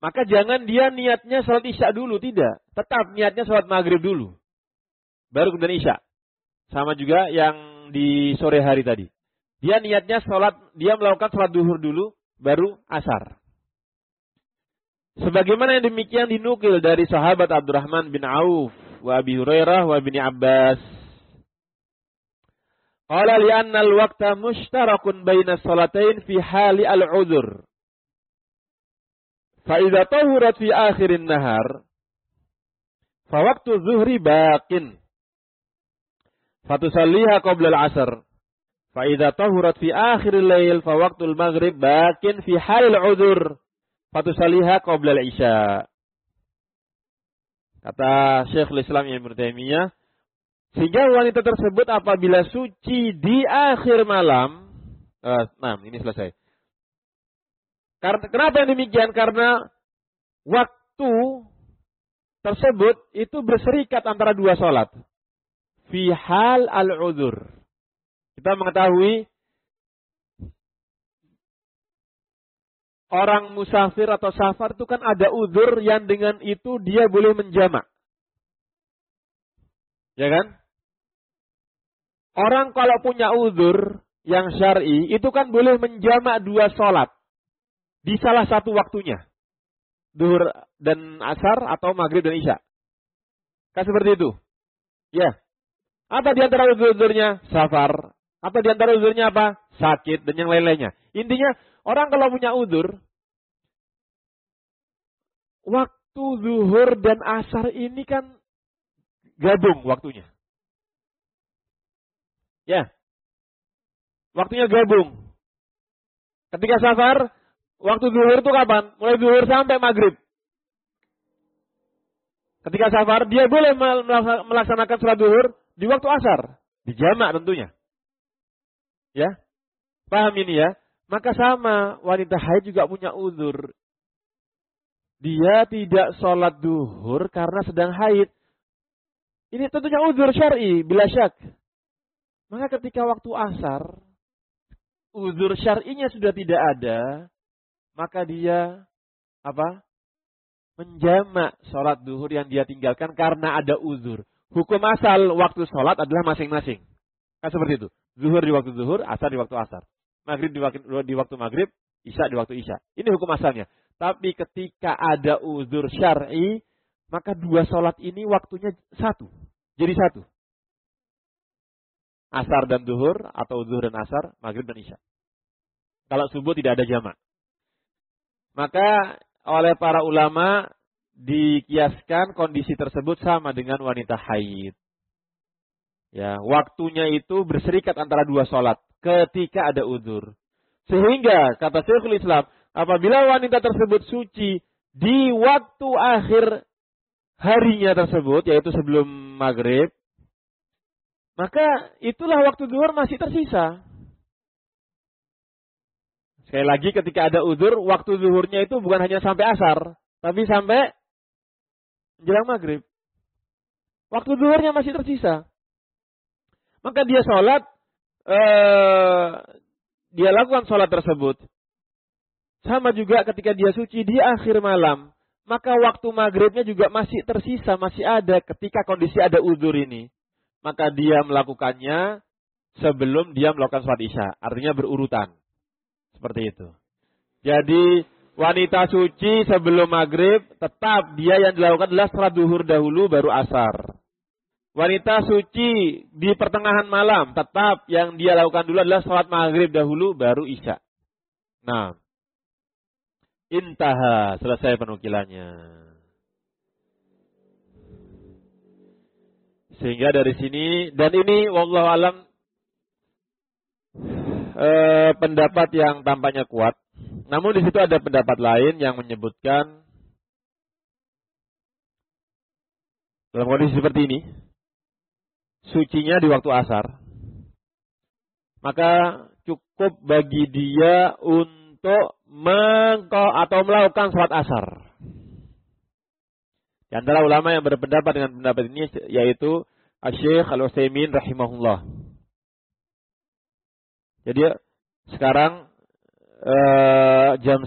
maka jangan dia niatnya sholat isya dulu, tidak. Tetap niatnya sholat maghrib dulu. Baru kemudian isya. Sama juga yang di sore hari tadi. Dia niatnya dia melakukan sholat duhur dulu, baru asar. Sebagaimana yang demikian dinukil dari sahabat Abdurrahman bin Auf, wa Abi Hurairah, wa Ibni Abbas. Qala li'anna al-waqta mushtarakun baina salatain fi hali al-'udhr. Fa idza tahurat fi akhirin nahar, fa waqtu zuhri baqin. Fatusalliha qabla al-'asr. Fa idza tahurat fi akhiril lail, fa waqtul maghrib baqin fi halil 'udhr. Fatusalliha qabla al-isya. Kata Syekhul Islam Ibnu Taimiyah, sehingga wanita tersebut apabila suci di akhir malam, ini selesai. Kenapa yang demikian? Karena waktu tersebut itu berserikat antara dua sholat. Fi hal al-udhur. Kita mengetahui orang musafir atau safar itu kan ada udhur yang dengan itu dia boleh menjamak. Ya kan? Orang kalau punya udhur yang syar'i, itu kan boleh menjamak dua sholat di salah satu waktunya. Duhur dan asar atau maghrib dan isya. Kan seperti itu. Ya. Apa di antara udhur-udhurnya? Safar. Apa di antara udhurnya apa? Sakit dan yang lain-lainnya. Intinya, orang kalau punya udhur, waktu zuhur dan asar ini kan gabung waktunya. Ya. Waktunya gabung. Ketika safar, waktu zuhur itu kapan? Mulai zuhur sampai maghrib. Ketika safar, dia boleh melaksanakan sholat zuhur di waktu asar. Dijamak tentunya. Ya. Paham ini ya? Maka sama, wanita haid juga punya uzur. Dia tidak sholat zuhur karena sedang haid. Ini tentunya uzur syar'i, bila syak. Maka ketika waktu asar, uzur syar'inya sudah tidak ada, maka dia menjamak sholat zuhur yang dia tinggalkan karena ada uzur. Hukum asal waktu sholat adalah masing-masing. Kan seperti itu. Zuhur di waktu zuhur, asar di waktu asar. Maghrib di waktu maghrib, isya di waktu isya. Ini hukum asalnya. Tapi ketika ada uzur syar'i, maka dua sholat ini waktunya satu. Jadi satu. Asar dan zuhur, atau zuhur dan asar, maghrib dan isya. Kalau subuh tidak ada jamak. Maka oleh para ulama dikiaskan kondisi tersebut sama dengan wanita haid. Ya, waktunya itu berserikat antara dua sholat ketika ada uzur. Sehingga kata Syekhul Islam, apabila wanita tersebut suci di waktu akhir harinya tersebut, yaitu sebelum maghrib, maka itulah waktu zuhur masih tersisa. Sekali lagi ketika ada uzur, waktu zuhurnya itu bukan hanya sampai asar, tapi sampai menjelang maghrib. Waktu zuhurnya masih tersisa. Maka dia sholat, dia lakukan sholat tersebut. Sama juga ketika dia suci di akhir malam. Maka waktu maghribnya juga masih tersisa, masih ada ketika kondisi ada uzur ini. Maka dia melakukannya sebelum dia melakukan sholat isya. Artinya berurutan. Seperti itu. Jadi wanita suci sebelum maghrib, tetap dia yang dilakukan adalah sholat zuhur dahulu baru asar. Wanita suci di pertengahan malam, tetap yang dia lakukan dulu adalah sholat maghrib dahulu baru isya. Nah, intaha, selesai penukilannya. Sehingga dari sini, dan ini wallahu alam pendapat yang tampaknya kuat. Namun di situ ada pendapat lain yang menyebutkan dalam kondisi seperti ini, sucinya di waktu asar, maka cukup bagi dia untuk melakukan sholat asar. Di antara ulama yang berpendapat dengan pendapat ini yaitu Asy-Syaikh Al-Utsaimin rahimahullah. Jadi sekarang jam